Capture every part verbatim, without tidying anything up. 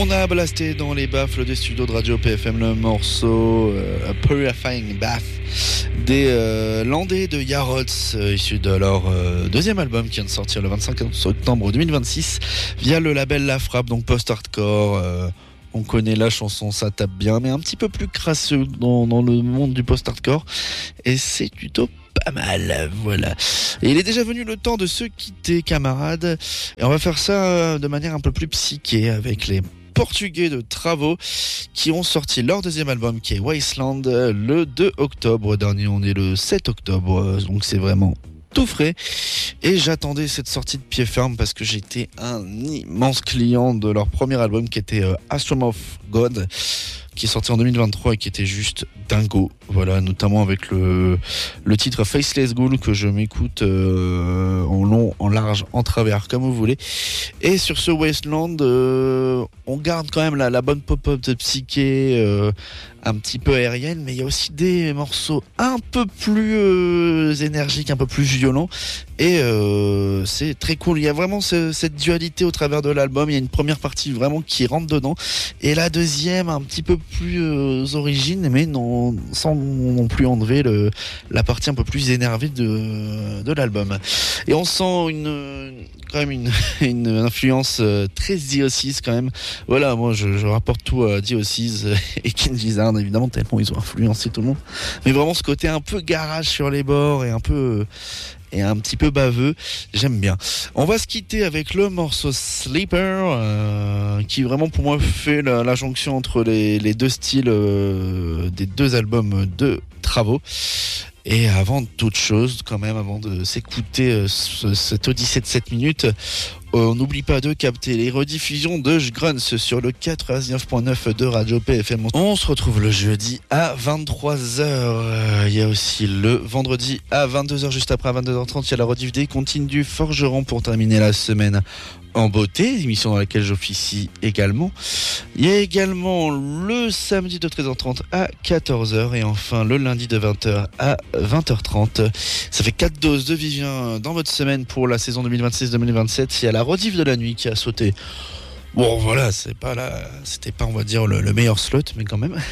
On a blasté dans les baffles des studios de Radio P F M le morceau euh, A Purifying Bath des euh, Landais de Yarots, euh, issu de leur euh, deuxième album qui vient de sortir le vingt-cinq octobre deux mille vingt-six via le label La Frappe, donc post-hardcore. Euh, on connaît la chanson, ça tape bien, mais un petit peu plus crasseux dans, dans le monde du post-hardcore, et c'est plutôt pas mal, voilà. Et il est déjà venu le temps de se quitter, camarades, et on va faire ça de manière un peu plus psyché avec les Portugais de Travo qui ont sorti leur deuxième album qui est Wasteland le deux octobre dernier. On est le sept octobre, donc c'est vraiment tout frais, et j'attendais cette sortie de pied ferme parce que j'étais un immense client de leur premier album qui était euh, Astrum of God, qui est sorti en deux mille vingt-trois et qui était juste dingo, voilà, notamment avec le, le titre Faceless Ghoul que je m'écoute euh, en long, en large, en travers, comme vous voulez. Et sur ce Wasteland, euh, on garde quand même la, la bonne pop-up de psyché, euh, un petit peu aérienne, mais il y a aussi des morceaux un peu plus euh, énergiques, un peu plus violents, et euh, c'est très cool. Il y a vraiment ce, cette dualité au travers de l'album. Il y a une première partie vraiment qui rentre dedans, et la deuxième un petit peu plus euh, origine, mais non, sans non plus enlever le, la partie un peu plus énervée de, de l'album. Et on sent une, quand même une, une influence euh, très Diocese quand même. Voilà, moi je, je rapporte tout à Diocese et King Gizzard, évidemment, tellement ils ont influencé tout le monde. Mais vraiment ce côté un peu garage sur les bords et un peu... et un petit peu baveux, j'aime bien. On va se quitter avec le morceau Sleeper, euh, qui vraiment pour moi fait la, la jonction entre les, les deux styles euh, des deux albums de Travo. Et avant toute chose, quand même, avant de s'écouter euh, ce, cette odyssée de sept minutes, on n'oublie pas de capter les rediffusions de Grunts sur le quatre-vingt-dix-neuf point neuf de Radio P F M. On se retrouve le jeudi à vingt-trois heures. Il y a aussi le vendredi à vingt-deux heures, juste après à vingt-deux heures trente, il y a la rediff des Comptines du Forgeron pour terminer la semaine en beauté, émission dans laquelle j'officie également. Il y a également le samedi de treize heures trente à quatorze heures et enfin le lundi de vingt heures à vingt heures trente. Ça fait quatre doses de Vivien dans votre semaine pour la saison deux mille vingt-six deux mille vingt-sept. Il y a la rediff de la nuit qui a sauté. Bon voilà, c'est pas là, c'était pas on va dire le, le meilleur slot, mais quand même.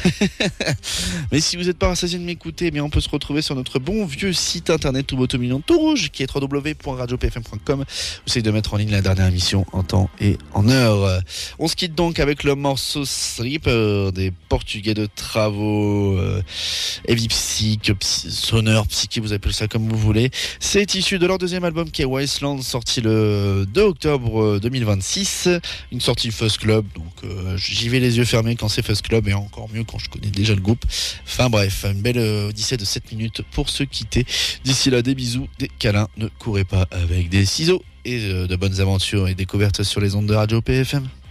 Mais si vous n'êtes pas rassasié de m'écouter, eh bien on peut se retrouver sur notre bon vieux site internet tout beau tout mignon tout rouge qui est w w w point radio p f m point com. Essayez de mettre en ligne la dernière émission en temps et en heure. On se quitte donc avec le morceau Sleeper des Portugais de Travo, euh, heavy psych, psy, sonore, psyché, vous appelez ça comme vous voulez. C'est issu de leur deuxième album qui est Wasteland, sorti le deux octobre deux mille vingt-six. Une sortie Fuzz Club, donc euh, j'y vais les yeux fermés quand c'est Fuzz Club, et encore mieux quand je connais déjà le groupe. Enfin bref, une belle euh, odyssée de sept minutes pour se quitter. D'ici là, des bisous, des câlins, ne courez pas avec des ciseaux, et euh, de bonnes aventures et découvertes sur les ondes de Radio P F M.